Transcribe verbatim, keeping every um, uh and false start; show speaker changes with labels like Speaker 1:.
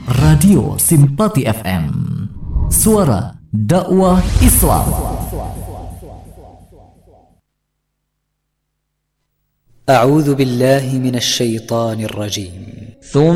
Speaker 1: Radio Simpati F M, suara dakwah Islam.
Speaker 2: A'udzu billahi minasy syaithanir rajim.